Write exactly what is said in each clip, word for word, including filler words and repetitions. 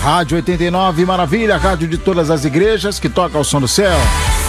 Rádio oitenta e nove Maravilha, rádio de todas as igrejas que toca ao som do céu.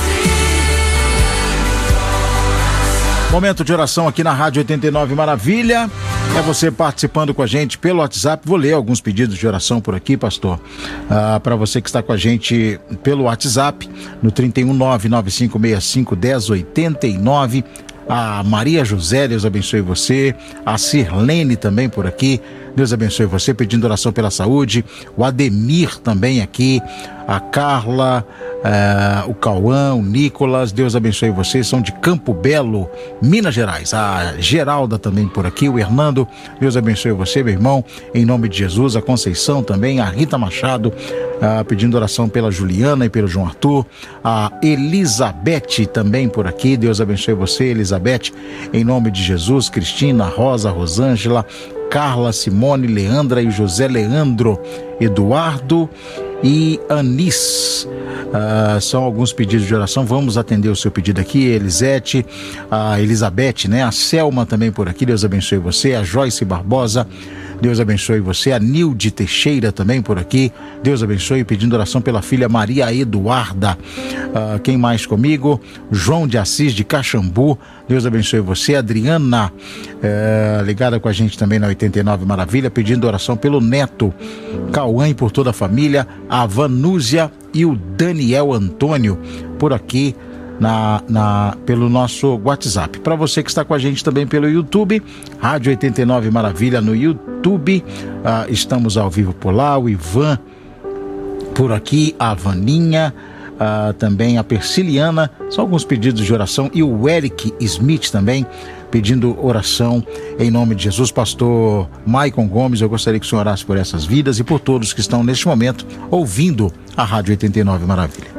Momento de oração aqui na Rádio oitenta e nove Maravilha. É você participando com a gente pelo WhatsApp. Vou ler alguns pedidos de oração por aqui, pastor. Ah, para você que está com a gente pelo WhatsApp, no trinta e um, nove nove cinco seis cinco, um zero oito nove. A Maria José, Deus abençoe você. A Sirlene também por aqui, Deus abençoe você, pedindo oração pela saúde. O Ademir também aqui. A Carla, uh, o Cauã, o Nicolas, Deus abençoe vocês, são de Campo Belo, Minas Gerais. A Geralda também por aqui, o Hernando, Deus abençoe você, meu irmão, em nome de Jesus. A Conceição também, a Rita Machado, uh, pedindo oração pela Juliana e pelo João Arthur. A Elizabeth também por aqui, Deus abençoe você, Elizabeth, em nome de Jesus. Cristina, Rosa, Rosângela, Carla, Simone, Leandra e José Leandro, Eduardo e Anis. Uh, são alguns pedidos de oração. Vamos atender o seu pedido aqui. Elisete, a Elizabeth, né? A Selma também por aqui, Deus abençoe você. A Joyce Barbosa, Deus abençoe você. A Nilde Teixeira também por aqui, Deus abençoe, pedindo oração pela filha Maria Eduarda. Uh, quem mais comigo? João de Assis de Caxambu, Deus abençoe você. Adriana, uh, ligada com a gente também na oitenta e nove Maravilha, pedindo oração pelo neto Cauã e por toda a família. A Vanúzia e o Daniel Antônio por aqui Na, na, pelo nosso WhatsApp. Para você que está com a gente também pelo YouTube, Rádio oitenta e nove Maravilha no YouTube, ah, estamos ao vivo por lá. O Ivan por aqui, a Vaninha, ah, também a Persiliana, são alguns pedidos de oração. E o Eric Smith também pedindo oração em nome de Jesus. Pastor Maicon Gomes, eu gostaria que o senhor orasse por essas vidas e por todos que estão neste momento ouvindo a Rádio oitenta e nove Maravilha.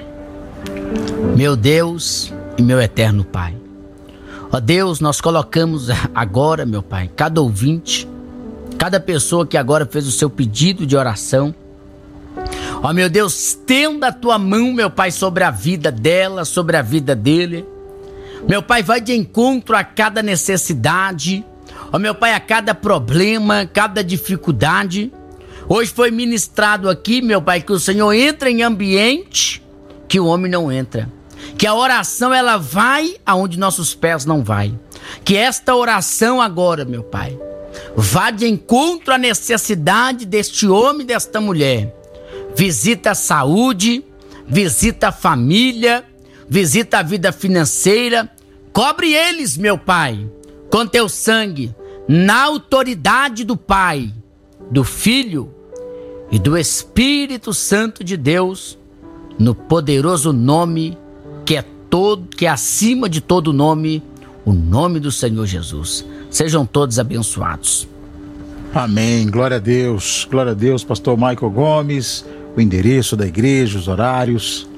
Meu Deus e meu eterno Pai, ó Deus, nós colocamos agora, meu Pai, cada ouvinte, cada pessoa que agora fez o seu pedido de oração. Ó meu Deus, estenda a tua mão, meu Pai, sobre a vida dela, sobre a vida dele. Meu Pai, vai de encontro a cada necessidade, ó meu Pai, a cada problema, cada dificuldade. Hoje foi ministrado aqui, meu Pai, que o Senhor entra em ambiente que o homem não entra. Que a oração, ela vai aonde nossos pés não vai. Que esta oração agora, meu Pai, vá de encontro à necessidade deste homem e desta mulher. Visita a saúde, visita a família, visita a vida financeira. Cobre eles, meu Pai, com teu sangue, na autoridade do Pai, do Filho e do Espírito Santo de Deus, no poderoso nome que é todo, que é acima de todo nome, o nome do Senhor Jesus. Sejam todos abençoados. Amém, glória a Deus, glória a Deus. Pastor Michael Gomes, o endereço da igreja, os horários.